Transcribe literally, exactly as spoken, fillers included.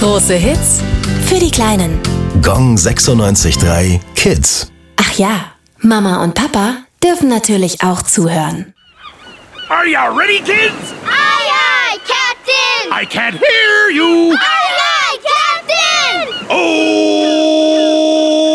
Große Hits für die Kleinen. Gong sechsundneunzig Komma drei Kids. Ach ja, Mama und Papa dürfen natürlich auch zuhören. Are you ready, kids? Aye, aye, Captain! I can't